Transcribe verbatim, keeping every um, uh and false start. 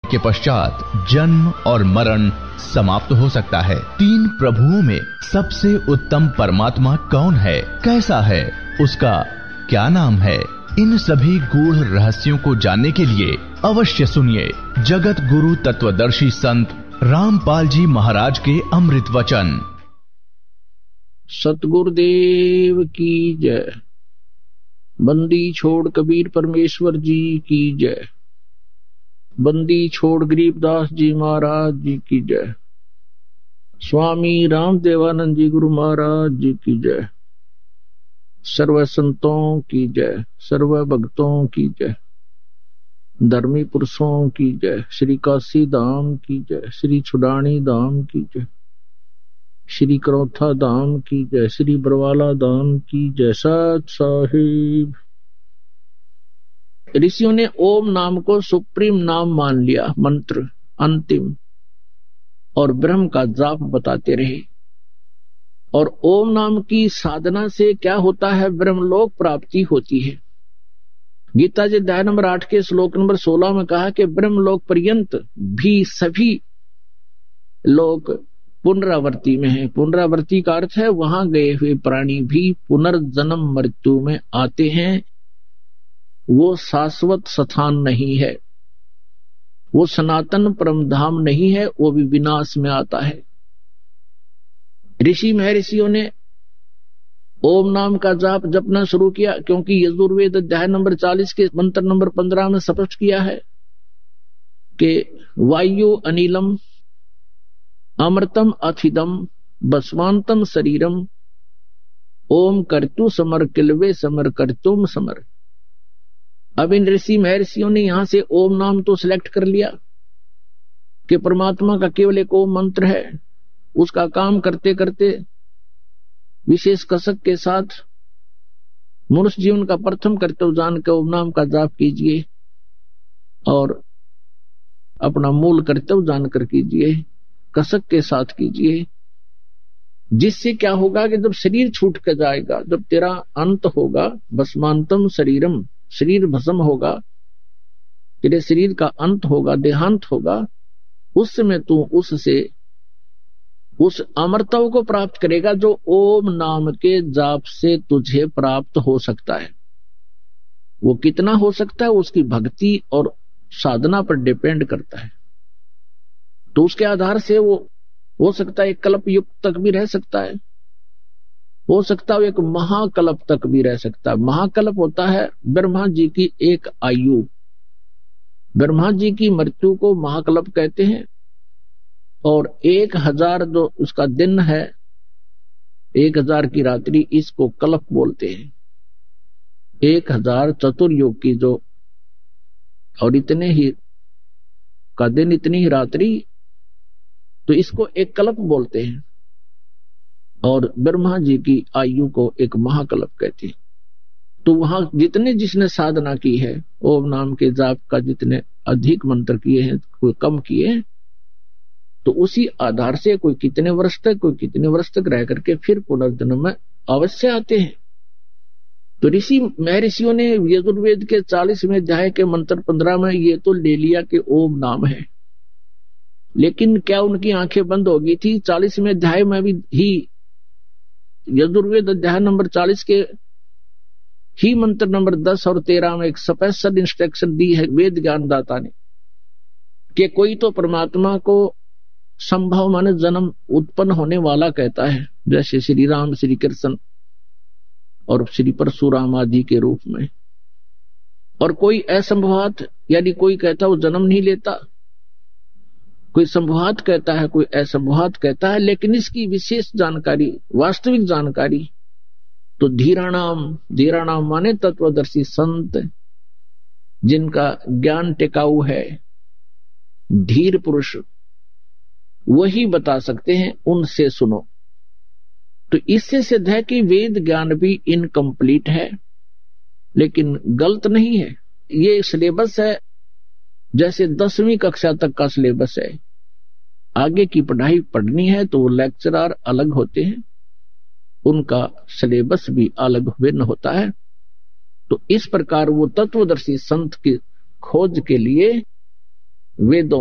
के पश्चात जन्म और मरण समाप्त हो सकता है। तीन प्रभुओं में सबसे उत्तम परमात्मा कौन है, कैसा है, उसका क्या नाम है? इन सभी गूढ़ रहस्यों को जानने के लिए अवश्य सुनिए जगत गुरु तत्वदर्शी संत रामपाल जी महाराज के अमृत वचन। सतगुरुदेव की जय। बंदी छोड़ कबीर परमेश्वर जी की जय। बंदी छोड़ गरीबदास जी महाराज जी की जय। स्वामी रामदेवानंद जी गुरु महाराज जी की जय। सर्व संतों की जय, सर्व भक्तों की जय, धर्मी पुरुषों की जय। श्री काशी धाम की जय, श्री छुडानी धाम की जय, श्री करौथा धाम की जय, श्री बरवाला धाम की जय। सत साहिब। ऋषियों ने ओम नाम को सुप्रीम नाम मान लिया, मंत्र अंतिम, और ब्रह्म का जाप बताते रहे। और ओम नाम की साधना से क्या होता है? ब्रह्मलोक प्राप्ति होती है। गीता जी अध्याय नंबर आठ के श्लोक नंबर सोलह में कहा कि ब्रह्मलोक पर्यंत भी सभी लोग पुनरावृत्ति में है। पुनरावृत्ति का अर्थ है वहां गए हुए प्राणी भी पुनर्जन्म मृत्यु में आते हैं। वो शाश्वत स्थान नहीं है, वो सनातन परमधाम नहीं है, वो भी विनाश में आता है। ऋषि महर्षियों ने ओम नाम का जाप जपना शुरू किया, क्योंकि यजुर्वेद अध्याय नंबर चालीस के मंत्र नंबर पंद्रह में स्पष्ट किया है कि वायु अनिलम अमृतम अथिदम बसवांतम शरीरम ओम कर्तु समर किलवे समर कर्तुम समर। अब इन ऋषि महर्षियों ने यहां से ओम नाम तो सिलेक्ट कर लिया कि परमात्मा का केवल एक ओम मंत्र है। उसका काम करते करते विशेष कसक के साथ मनुष्य जीवन का प्रथम कर्तव्य जान के ओम नाम का जाप कीजिए और अपना मूल कर्तव्य जानकर कीजिए, कसक के साथ कीजिए। जिससे क्या होगा कि जब शरीर छूट कर जाएगा, जब तेरा अंत होगा, भस्मांतम शरीरम, शरीर भस्म होगा, तेरे शरीर का अंत होगा, देहांत होगा, उस समय तू उससे उस अमरता को प्राप्त करेगा जो ओम नाम के जाप से तुझे प्राप्त हो सकता है। वो कितना हो सकता है उसकी भक्ति और साधना पर डिपेंड करता है। तो उसके आधार से वो हो सकता है एक कल्प युग तक भी रह सकता है, हो सकता है एक महाकल्प तक भी रह सकता है। महाकल्प होता है ब्रह्मा जी की एक आयु। ब्रह्मा जी की मृत्यु को महाकल्प कहते हैं। और एक हजार जो उसका दिन है, एक हजार की रात्रि, इसको कल्प बोलते हैं। एक हजार चतुर्युग की जो, और इतने ही का दिन इतनी ही रात्रि, तो इसको एक कल्प बोलते हैं। और ब्रह्मा जी की आयु को एक महाकल्प कहते हैं। तो वहां जितने जिसने साधना की है ओम नाम के जाप का, जितने अधिक मंत्र किए हैं, कोई कम किए हैं, तो उसी आधार से कोई कितने वर्ष तक, कोई कितने वर्ष तक रह करके फिर पुनर्जन्म में अवश्य आते हैं। तो ऋषि महर्षियों ने यजुर्वेद के चालीसवें अध्याय के मंत्र पंद्रह में ये तो ले लिया कि ओम नाम है, लेकिन क्या उनकी आंखें बंद हो गई थी? चालीसवें अध्याय में भी ही यजुर्वेद अध्याय नंबर चालीस के ही मंत्र नंबर दस और तेरह में एक स्पेशल इंस्ट्रक्शन दी है वेद ज्ञानदाता ने कि कोई तो परमात्मा को संभव माने जन्म उत्पन्न होने वाला कहता है, जैसे श्री राम, श्री कृष्ण और श्री परशुराम आदि के रूप में। और कोई असंभवात, यानी कोई कहता है वो जन्म नहीं लेता, कोई संभवात कहता है, कोई असंभवात कहता है। लेकिन इसकी विशेष जानकारी, वास्तविक जानकारी तो धीराणाम, धीराणाम माने तत्वदर्शी संत, जिनका ज्ञान टिकाऊ है, धीर पुरुष, वही बता सकते हैं, उनसे सुनो। तो इससे सिद्ध है कि वेद ज्ञान भी इनकम्प्लीट है, लेकिन गलत नहीं है। ये सिलेबस है जैसे दसवीं कक्षा तक का सिलेबस है। आगे की पढ़ाई पढ़नी है तो लेक्चरर अलग होते हैं, उनका सिलेबस भी अलग भिन्न होता है। तो इस प्रकार वो तत्वदर्शी संत की खोज के लिए वेदों